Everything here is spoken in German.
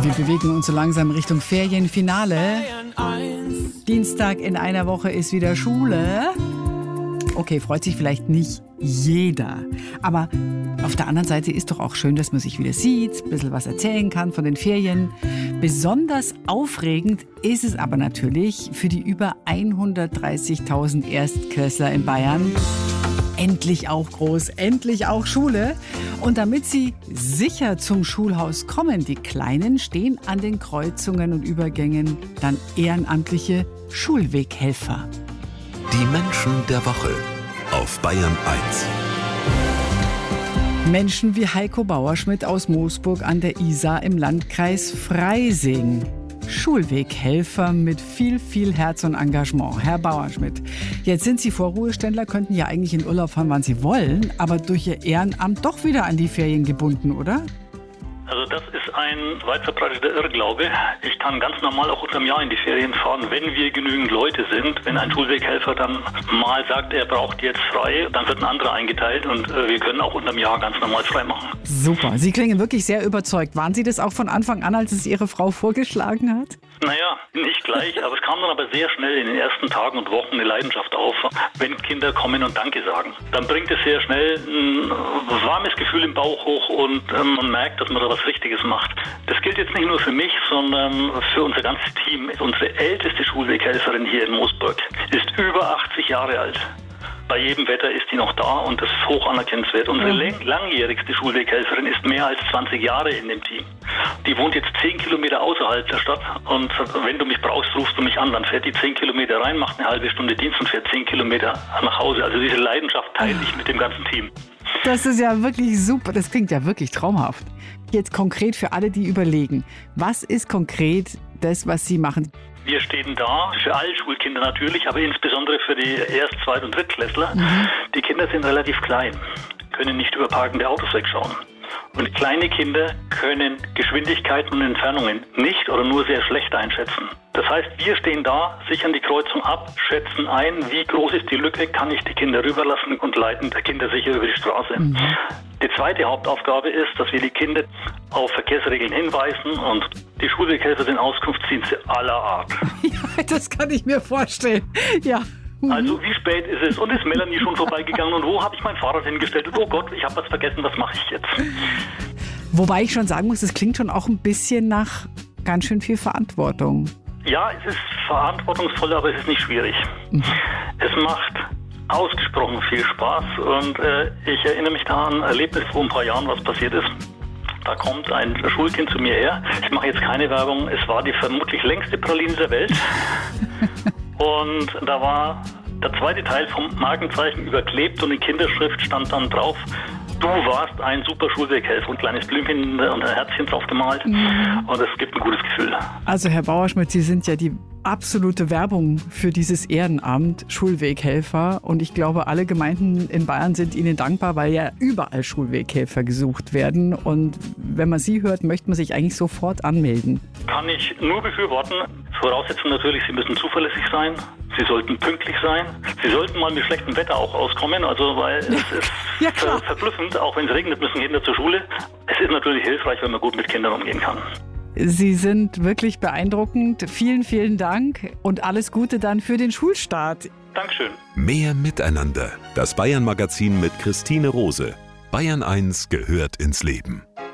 Wir bewegen uns so langsam Richtung Ferienfinale. Dienstag in einer Woche ist wieder Schule. Okay, freut sich vielleicht nicht jeder. Aber auf der anderen Seite ist doch auch schön, dass man sich wieder sieht, ein bisschen was erzählen kann von den Ferien. Besonders aufregend ist es aber natürlich für die über 130.000 Erstklässler in Bayern. Endlich auch groß, endlich auch Schule. Und damit sie sicher zum Schulhaus kommen, die Kleinen, stehen an den Kreuzungen und Übergängen dann ehrenamtliche Schulweghelfer. Die Menschen der Woche auf Bayern 1. Menschen wie Heiko Bauerschmidt aus Moosburg an der Isar im Landkreis Freising. Schulweghelfer mit viel, viel Herz und Engagement. Herr Bauerschmidt, jetzt sind Sie Vorruheständler, könnten ja eigentlich in Urlaub fahren, wann Sie wollen, aber durch Ihr Ehrenamt doch wieder an die Ferien gebunden, oder? Also das ist ein weit verbreiteter Irrglaube. Ich kann ganz normal auch unterm Jahr in die Ferien fahren, wenn wir genügend Leute sind. Wenn ein Schulweghelfer dann mal sagt, er braucht jetzt frei, dann wird ein anderer eingeteilt und wir können auch unterm Jahr ganz normal frei machen. Super, Sie klingen wirklich sehr überzeugt. Waren Sie das auch von Anfang an, als es Ihre Frau vorgeschlagen hat? Naja, nicht gleich, aber es kam dann aber sehr schnell in den ersten Tagen und Wochen eine Leidenschaft auf, wenn Kinder kommen und Danke sagen. Dann bringt es sehr schnell ein warmes Gefühl im Bauch hoch und man merkt, dass man da was Richtiges macht. Das gilt jetzt nicht nur für mich, sondern für unser ganzes Team. Unsere älteste Schulweghelferin hier in Moosburg ist über 80 Jahre alt. Bei jedem Wetter ist die noch da und das ist hoch anerkennenswert. Unsere langjährigste Schulweghelferin ist mehr als 20 Jahre in dem Team. Die wohnt jetzt 10 Kilometer außerhalb der Stadt und wenn du mich brauchst, rufst du mich an. Dann fährt die 10 Kilometer rein, macht eine halbe Stunde Dienst und fährt 10 Kilometer nach Hause. Also diese Leidenschaft teile ich mit dem ganzen Team. Das ist ja wirklich super. Das klingt ja wirklich traumhaft. Jetzt konkret für alle, die überlegen. Was ist konkret das, was Sie machen? Wir stehen da, für alle Schulkinder natürlich, aber insbesondere für die Erst-, Zweit- und Drittklässler. Die Kinder sind relativ klein, können nicht über parkende Autos wegschauen. Und kleine Kinder können Geschwindigkeiten und Entfernungen nicht oder nur sehr schlecht einschätzen. Das heißt, wir stehen da, sichern die Kreuzung ab, schätzen ein, wie groß ist die Lücke, kann ich die Kinder rüberlassen und leiten die Kinder sicher über die Straße. Die zweite Hauptaufgabe ist, dass wir die Kinder auf Verkehrsregeln hinweisen und die Schulweghelfer sind Auskunftsdienste aller Art. Ja, das kann ich mir vorstellen. Ja. Also wie spät ist es und ist Melanie schon vorbeigegangen und wo habe ich mein Fahrrad hingestellt und oh Gott, ich habe was vergessen, was mache ich jetzt? Wobei ich schon sagen muss, es klingt schon auch ein bisschen nach ganz schön viel Verantwortung. Ja, es ist verantwortungsvoll, aber es ist nicht schwierig. Es macht ausgesprochen viel Spaß und ich erinnere mich da an ein Erlebnis vor ein paar Jahren, was passiert ist. Da kommt ein Schulkind zu mir her. Ich mache jetzt keine Werbung. Es war die vermutlich längste Praline der Welt. Und da war der zweite Teil vom Markenzeichen überklebt und in Kinderschrift stand dann drauf: Du warst ein super Schulweghelfer. Ein kleines Blümchen und ein Herzchen drauf gemalt. Und es gibt ein gutes Gefühl. Also Herr Bauerschmidt, Sie sind ja die absolute Werbung für dieses Ehrenamt Schulweghelfer. Und ich glaube, alle Gemeinden in Bayern sind Ihnen dankbar, weil ja überall Schulweghelfer gesucht werden. Und wenn man Sie hört, möchte man sich eigentlich sofort anmelden. Kann ich nur befürworten. Voraussetzung natürlich, Sie müssen zuverlässig sein. Sie sollten pünktlich sein. Sie sollten mal mit schlechtem Wetter auch auskommen. Also, weil es ist ja, verblüffend. Auch wenn es regnet, müssen Kinder zur Schule. Es ist natürlich hilfreich, wenn man gut mit Kindern umgehen kann. Sie sind wirklich beeindruckend. Vielen, vielen Dank und alles Gute dann für den Schulstart. Dankeschön. Mehr Miteinander. Das Bayern-Magazin mit Christine Rose. Bayern 1 gehört ins Leben.